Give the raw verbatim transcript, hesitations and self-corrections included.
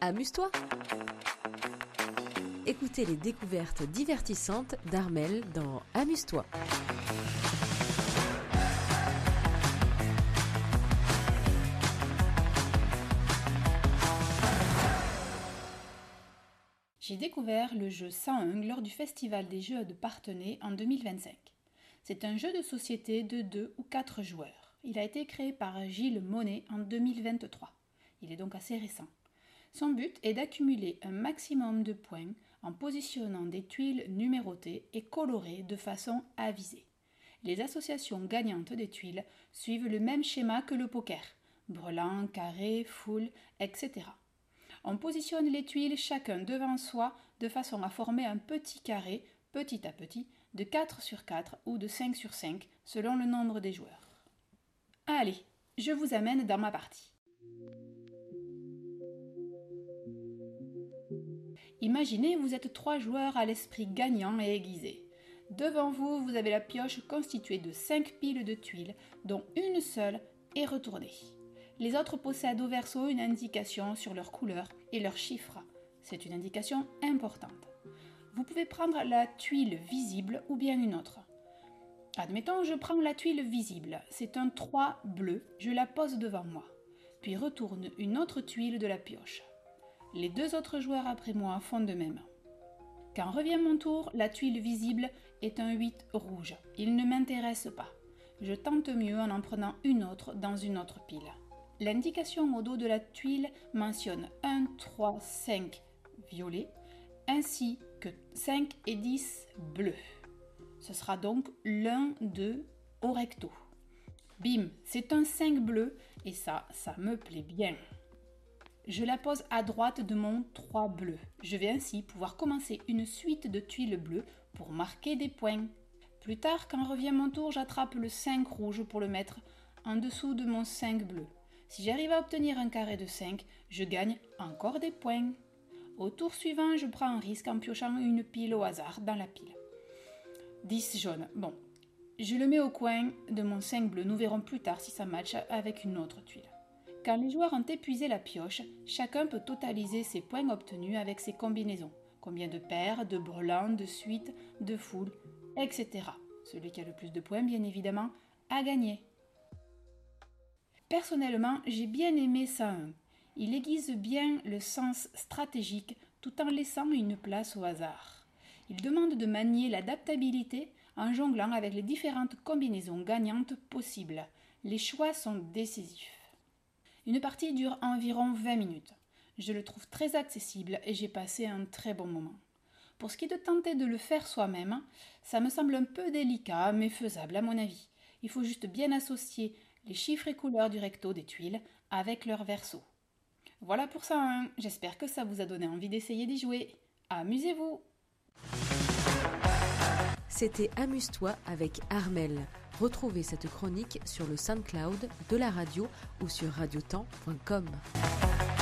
amuse-toi. Écoutez les découvertes divertissantes d'Armelle dans Amuse-toi. J'ai découvert le jeu cent un lors du Festival des Jeux de Parthenay en deux mille vingt-cinq. C'est un jeu de société de deux ou quatre joueurs. Il a été créé par Gilles Monet en deux mille vingt-trois. Il est donc assez récent. Son but est d'accumuler un maximum de points en positionnant des tuiles numérotées et colorées de façon avisée. Les associations gagnantes des tuiles suivent le même schéma que le poker, brelan, carré, foule, et cetera. On positionne les tuiles chacun devant soi de façon à former un petit carré, petit à petit, de quatre sur quatre ou de cinq sur cinq, selon le nombre des joueurs. Allez, je vous amène dans ma partie. Imaginez, vous êtes trois joueurs à l'esprit gagnant et aiguisé. Devant vous, vous avez la pioche constituée de cinq piles de tuiles, dont une seule est retournée. Les autres possèdent au verso une indication sur leur couleur et leurs chiffres. C'est une indication importante. Vous pouvez prendre la tuile visible ou bien une autre. Admettons, je prends la tuile visible. C'est un trois bleu. Je la pose devant moi. Puis retourne une autre tuile de la pioche. Les deux autres joueurs après moi font de même. Quand revient mon tour, la tuile visible est un huit rouge. Il ne m'intéresse pas. Je tente mieux en en prenant une autre dans une autre pile. L'indication au dos de la tuile mentionne un, trois, cinq violet, ainsi que cinq et dix bleu. Ce sera donc l'un, deux au recto. Bim, c'est un cinq bleu et ça, ça me plaît bien. Je la pose à droite de mon trois bleu. Je vais ainsi pouvoir commencer une suite de tuiles bleues pour marquer des points. Plus tard, quand revient mon tour, j'attrape le cinq rouge pour le mettre en dessous de mon cinq bleu. Si j'arrive à obtenir un carré de cinq, je gagne encore des points. Au tour suivant, je prends un risque en piochant une pile au hasard dans la pile. dix jaune. Bon, je le mets au coin de mon cinq bleu. Nous verrons plus tard si ça matche avec une autre tuile. Quand les joueurs ont épuisé la pioche, chacun peut totaliser ses points obtenus avec ses combinaisons. Combien de paires, de brelans, de suites, de foules, et cetera. Celui qui a le plus de points, bien évidemment, a gagné. Personnellement, j'ai bien aimé cent un. Il aiguise bien le sens stratégique tout en laissant une place au hasard. Il demande de manier l'adaptabilité en jonglant avec les différentes combinaisons gagnantes possibles. Les choix sont décisifs. Une partie dure environ vingt minutes. Je le trouve très accessible et j'ai passé un très bon moment. Pour ce qui est de tenter de le faire soi-même, ça me semble un peu délicat mais faisable à mon avis. Il faut juste bien associer les chiffres et couleurs du recto des tuiles avec leur verso. Voilà pour ça, hein. J'espère que ça vous a donné envie d'essayer d'y jouer. Amusez-vous! C'était Amuse-toi avec Armelle. Retrouvez cette chronique sur le SoundCloud de la radio ou sur radiotemps point com.